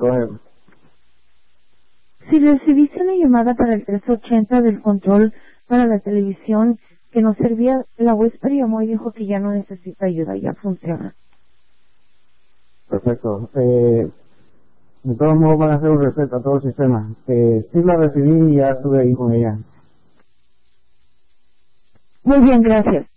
Go ahead. Si recibiste una llamada para el 380 del control para la televisión que no servía, la huésped llamó y dijo que ya no necesita ayuda, ya funciona. Perfecto. De todos modos van a hacer un reset a todo el sistema. Sí la recibí y ya estuve ahí con ella. Muy bien, gracias.